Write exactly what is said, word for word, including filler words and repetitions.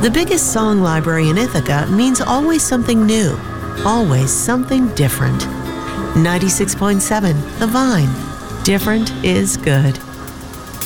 The biggest song library in Ithaca means always something new, always something different. ninety-six point seven The Vine. Different is good.